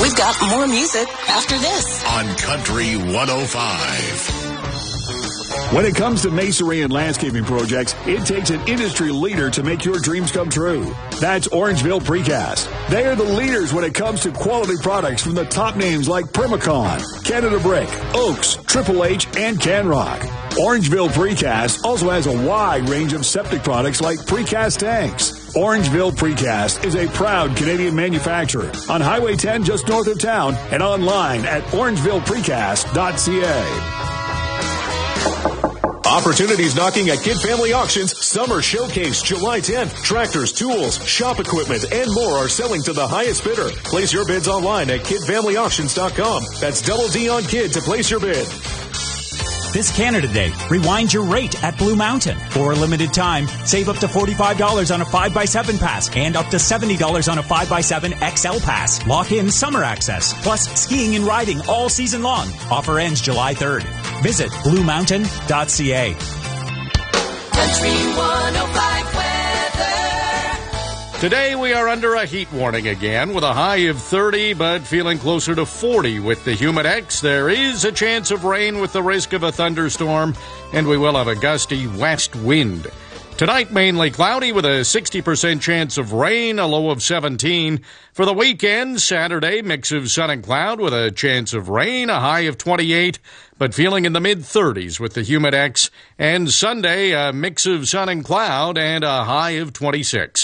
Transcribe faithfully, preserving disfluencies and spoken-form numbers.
We've got more music after this on Country one oh five. When it comes to masonry and landscaping projects, it takes an industry leader to make your dreams come true. That's Orangeville Precast. They are the leaders when it comes to quality products from the top names like Permacon, Canada Brick, Oaks, Triple H, and Canrock. Orangeville Precast also has a wide range of septic products like precast tanks. Orangeville Precast is a proud Canadian manufacturer on Highway ten just north of town and online at orangeville precast dot c a. Opportunities knocking at Kid Family Auctions. Summer Showcase July tenth. Tractors, tools, shop equipment, and more are selling to the highest bidder. Place your bids online at kid family auctions dot com. That's double D on Kid to place your bid. This Canada Day, rewind your rate at Blue Mountain. For a limited time, save up to forty-five dollars on a five by seven pass and up to seventy dollars on a five by seven X L pass. Lock in summer access, plus skiing and riding all season long. Offer ends July third. Visit blue mountain dot c a. Country one oh five weather. Today we are under a heat warning again with a high of thirty, but feeling closer to forty with the Humidex. There is a chance of rain with the risk of a thunderstorm, and we will have a gusty west wind. Tonight, mainly cloudy with a sixty percent chance of rain, a low of seventeen. For the weekend, Saturday, mix of sun and cloud with a chance of rain, a high of twenty-eight, but feeling in the mid-thirties with the Humidex. And Sunday, a mix of sun and cloud and a high of twenty-six.